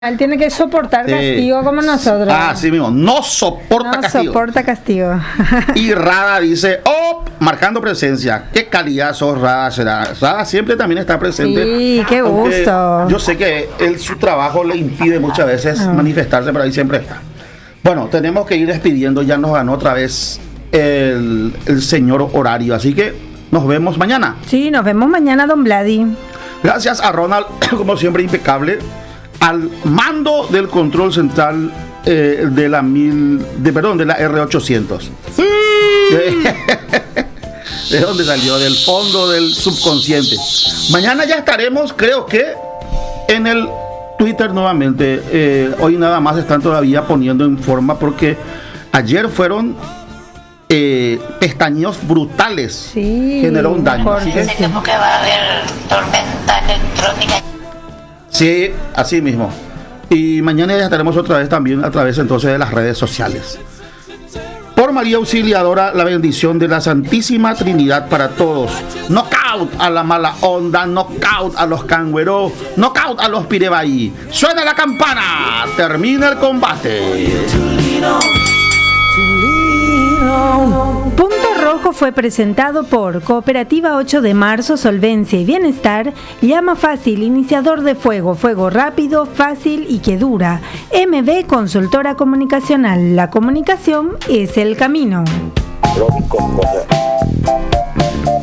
Él tiene que soportar castigo como nosotros. Así mismo, no soporta castigo. No soporta castigo. Y Rada dice, marcando presencia. Qué calidad sos, Rada. Rada siempre también está presente. Sí, qué gusto. Yo sé que su trabajo le impide muchas veces manifestarse, pero ahí siempre está. Bueno, tenemos que ir despidiendo. Ya nos ganó otra vez el señor horario. Así que nos vemos mañana. Sí, nos vemos mañana, don Vladi. Gracias a Ronald, como siempre, impecable. Al mando del control central de la R800. Sí. ¿De dónde salió? Del fondo del subconsciente. Mañana ya estaremos, creo que, en el Twitter nuevamente. Hoy nada más están todavía poniendo en forma porque ayer fueron pestañeos brutales. Sí. Generó un daño. Como que va a haber tormenta electrónica. Sí, así mismo. Y mañana ya estaremos otra vez también a través entonces de las redes sociales. Por María Auxiliadora, la bendición de la Santísima Trinidad para todos. Knockout a la mala onda, knockout a los cangüeros, knockout a los pirebaí. Suena la campana, termina el combate. Punto Rojo fue presentado por Cooperativa 8 de Marzo, Solvencia y Bienestar, Llama Fácil, iniciador de fuego, fuego rápido, fácil y que dura. MB Consultora Comunicacional, la comunicación es el camino.